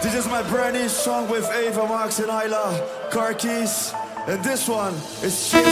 This is my brand new song with Ava, Max and Ayla, Car Keys. And this one is